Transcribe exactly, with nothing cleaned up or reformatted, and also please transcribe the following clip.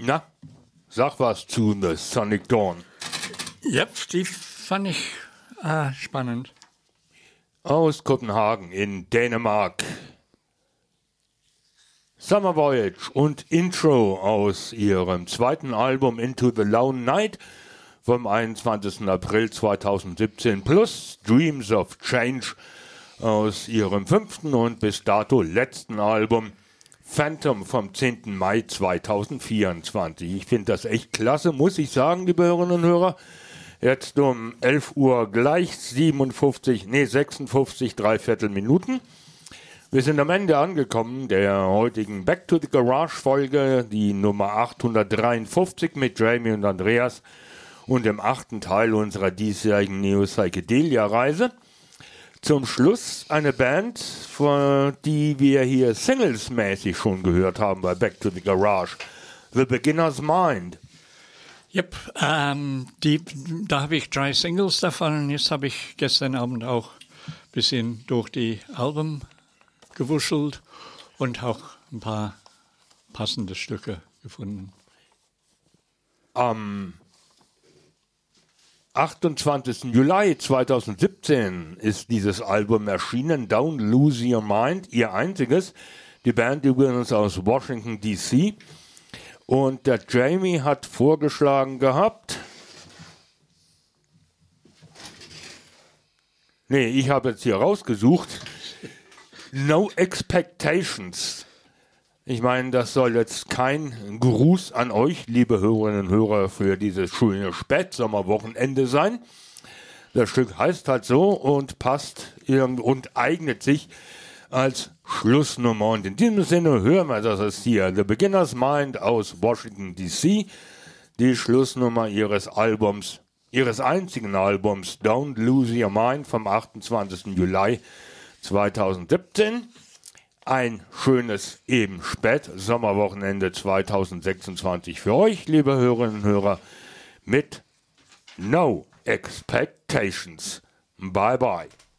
Na, sag was zu The Sonic Dawn. Ja, die fand ich äh, spannend. Aus Kopenhagen in Dänemark. Summer Voyage und Intro aus ihrem zweiten Album Into the Lone Night vom einundzwanzigsten April zweitausendsiebzehn plus Dreams of Change aus ihrem fünften und bis dato letzten Album Phantom vom zehnten Mai zweitausendvierundzwanzig. Ich finde das echt klasse, muss ich sagen, liebe Hörerinnen und Hörer. Jetzt um elf Uhr gleich siebenundfünfzig, nee sechsundfünfzig, dreiviertel Minuten. Wir sind am Ende angekommen der heutigen Back to the Garage Folge, die Nummer achthundertdreiundfünfzig mit Jamie und Andreas und im achten Teil unserer diesjährigen Neo-Psychedelia-Reise. Zum Schluss eine Band, von die wir hier singlesmäßig schon gehört haben bei Back to the Garage, The Beginner's Mind. Yep, ähm, die, da habe ich drei Singles davon und jetzt habe ich gestern Abend auch ein bisschen durch die Alben gewuschelt und auch ein paar passende Stücke gefunden. Am achtundzwanzigsten Juli zweitausendsiebzehn ist dieses Album erschienen, Don't Lose Your Mind, ihr einziges. Die Band übrigens aus Washington D C Und der Jamie hat vorgeschlagen gehabt, nee, ich habe jetzt hier rausgesucht, No Expectations. Ich meine, das soll jetzt kein Gruß an euch, liebe Hörerinnen und Hörer, für dieses schöne Spätsommerwochenende sein. Das Stück heißt halt so und passt und eignet sich als Schlussnummer. Und in diesem Sinne hören wir, das ist hier The Beginner's Mind aus Washington D C, die Schlussnummer ihres Albums, ihres einzigen Albums Don't Lose Your Mind vom achtundzwanzigsten Juli zweitausendsiebzehn. Ein schönes eben Spätsommerwochenende zweitausendsechsundzwanzig für euch, liebe Hörerinnen und Hörer, mit No Expectations. Bye bye.